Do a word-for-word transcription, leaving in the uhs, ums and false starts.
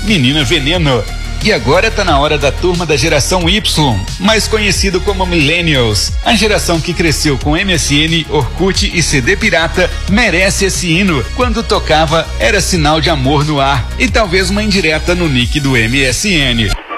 Menina Veneno. E agora tá na hora da turma da geração Y, mais conhecido como Millennials. A geração que cresceu com M S N, Orkut e C D pirata merece esse hino. Quando tocava, era sinal de amor no ar e talvez uma indireta no nick do M S N.